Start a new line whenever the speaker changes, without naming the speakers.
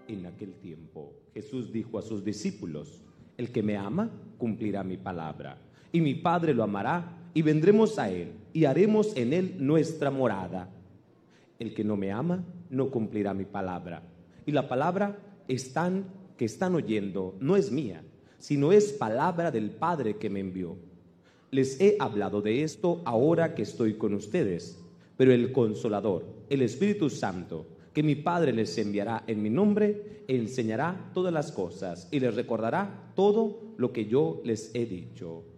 En aquel tiempo Jesús dijo a sus discípulos: el que me ama cumplirá mi palabra, y mi Padre lo amará, y vendremos a él, y haremos en él nuestra morada. El que no me ama no cumplirá mi palabra, y la palabra que están oyendo no es mía, sino es palabra del Padre que me envió. Les he hablado de esto ahora que estoy con ustedes, pero el Consolador, el Espíritu Santo, que mi Padre les enviará en mi nombre, enseñará todas las cosas y les recordará todo lo que yo les he dicho.